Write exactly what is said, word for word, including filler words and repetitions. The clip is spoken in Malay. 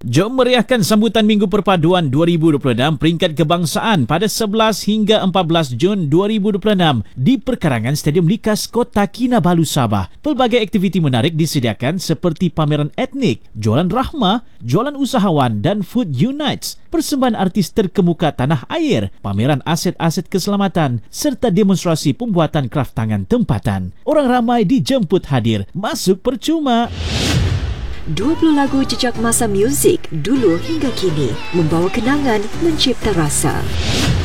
Jom meriahkan sambutan Minggu Perpaduan dua ribu dua puluh enam peringkat kebangsaan pada sebelas hingga empat belas Jun dua ribu dua puluh enam di perkarangan Stadium Likas Kota Kinabalu, Sabah. Pelbagai aktiviti menarik disediakan seperti pameran etnik, jualan rahmah, jualan usahawan dan Food Unites, persembahan artis terkemuka tanah air, pameran aset-aset keselamatan serta demonstrasi pembuatan kraf tangan tempatan. Orang ramai dijemput hadir, masuk percuma. dua puluh lagu jejak masa muzik dulu hingga kini membawa kenangan mencipta rasa.